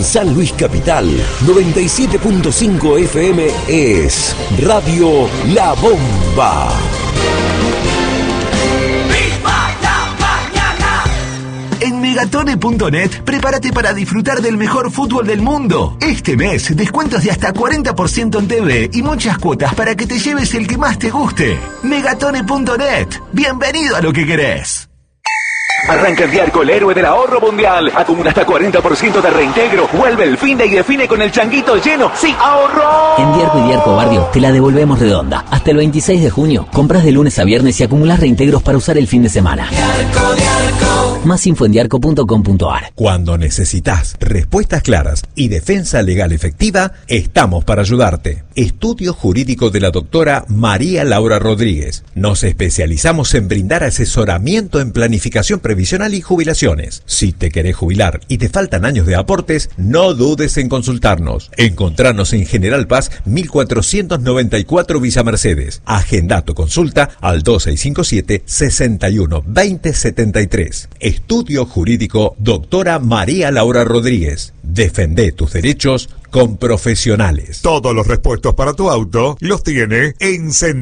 San Luis Capital, 97.5 FM es Radio La Bomba. En Megatone.net, prepárate para disfrutar del mejor fútbol del mundo. Este mes, descuentos de hasta 40% en TV y muchas cuotas para que te lleves el que más te guste. Megatone.net, bienvenido a lo que querés. Arranca en Diarco, el héroe del ahorro mundial. Acumula hasta 40% de reintegro. Vuelve el fin de y define con el changuito lleno. ¡Sí, ahorro! En Diarco y Diarco Barrio te la devolvemos redonda. Hasta el 26 de junio, compras de lunes a viernes y acumulas reintegros para usar el fin de semana. Diarco, Diarco. Más info en diarco.com.ar. Cuando necesitas respuestas claras y defensa legal efectiva, estamos para ayudarte. Estudio Jurídico de la doctora María Laura Rodríguez. Nos especializamos en brindar asesoramiento en planificación previsional y jubilaciones. Si te querés jubilar y te faltan años de aportes, no dudes en consultarnos. Encontranos en General Paz 1494 Villa Mercedes. Agenda tu consulta al 2657 61 20 73. Estudio Jurídico doctora María Laura Rodríguez. Defendé tus derechos con profesionales. Todos los repuestos para tu auto los tiene en